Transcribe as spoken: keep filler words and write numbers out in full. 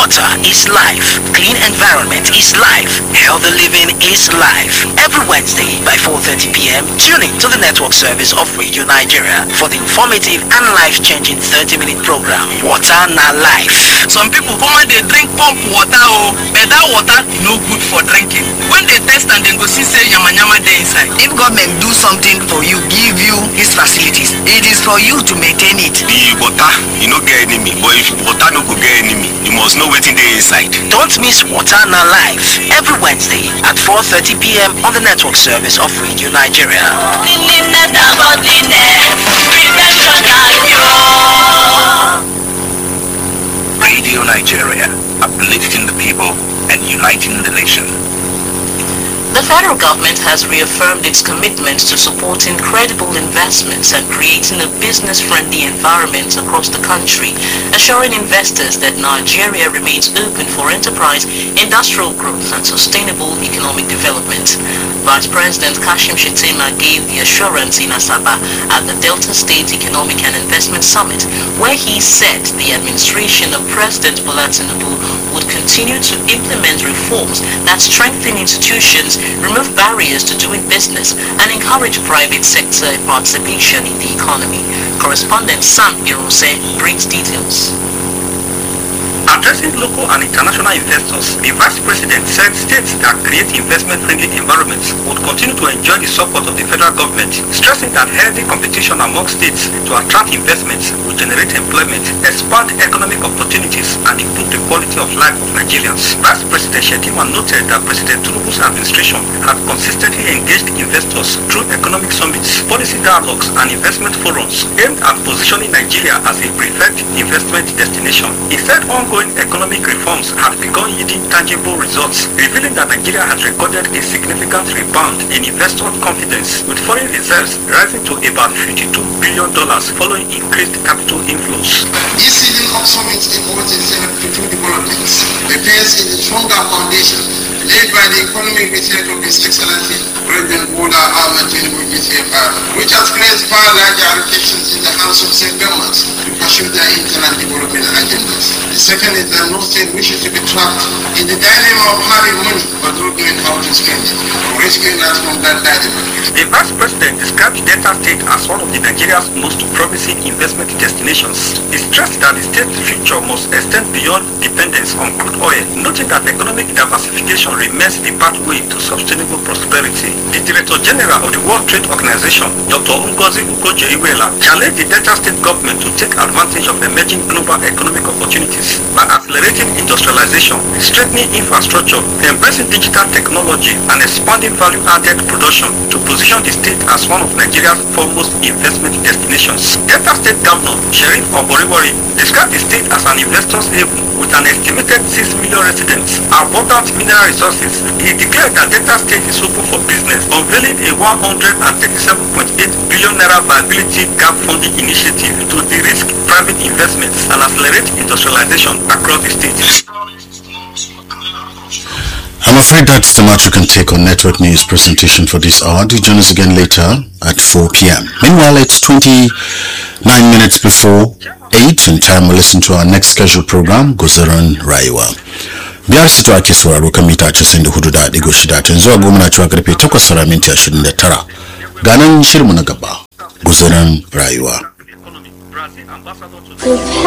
water is life. Clean environment is life. Healthy living is life. Every Wednesday by four thirty p.m. tune in to the network service of Radio Nigeria for the informative and life-changing thirty-minute program, Water Na Life. Some people come and they drink pump water, oh, but that water no good for drinking. When they test and they go see say yama yama dey inside. If government do something for you, give you these facilities, it is for you to maintain it. The water, you no get enemy, but if water no go get enemy, you must know wetin dey inside. Don't miss Water Na Life every Wednesday at four thirty p.m. on the network service of Radio Nigeria. Radio Nigeria, uplifting the people and uniting the nation. The federal government has reaffirmed its commitment to supporting credible investments and creating a business-friendly environment across the country, assuring investors that Nigeria remains open for enterprise, industrial growth, and sustainable economic development. Vice President Kashim Shettima gave the assurance in Asaba at the Delta State Economic and Investment Summit, where he said the administration of President Bola Tinubu would continue to implement reforms that strengthen institutions, remove barriers to doing business, and encourage private sector participation in the economy. Correspondent Sam Irose brings details. Addressing local and international investors, the Vice President said states that create investment-friendly environments would continue to enjoy the support of the federal government, stressing that healthy competition among states to attract investments will generate employment, expand economic opportunities, and improve the quality of life of Nigerians. Vice President Shettima noted that President Tinubu's administration has consistently engaged investors through economic summits, policy dialogues, and investment forums aimed at positioning Nigeria as a preferred investment destination. He said ongoing economic reforms have begun yielding tangible results, revealing that Nigeria has recorded a significant rebound in investor confidence, with foreign reserves rising to about fifty-two billion dollars following increased capital inflows. This season of summit involves a set of two developments. The first is a stronger foundation laid by the economic research of His Excellency President Bola Ahmed Tinubu G C F R, which has placed far larger allocations in the hands of state governments to pursue their internal development agendas. The second is that no state wishes to be trapped in the dilemma of having money but not knowing how to spend it, rescuing us from that dilemma. The Vice President described Delta State as one of the Nigeria's most promising investment destinations. He stressed that the state's future must extend beyond dependence on crude oil, noting that economic diversification remains the pathway to sustainable prosperity. The Director General of the World Trade Organization, Doctor Ngozi Ugoje-Iweala, challenged the Delta State government to take advantage of emerging global economic opportunities by accelerating industrialization, strengthening infrastructure, embracing digital technology, and expanding value-added production to position the state as one of Nigeria's foremost investment destinations. Delta State Governor Sheriff Oboriwori described the state as an investor's haven with an estimated six million residents, abundant mineral resources. He declared that Delta State is open for business, unveiling a one hundred thirty-seven point eight billion naira viability gap funding initiative to de-risk private investments and accelerate industrialization across the state. I'm afraid that's the much we can take on Network News presentation for this hour. Do join us again later at four p.m. Meanwhile, it's twenty-nine minutes before eight, and time we'll listen to our next scheduled program, Guzaran Rayuwa. Biyar sito ake sauraro kan mita casa'in da hudu da ɗigo shida, tun zuwa goma na cewa karfe takwas sara minti ashirin da tara. Ganan shirmu na gaba, Guzaran Rayuwa.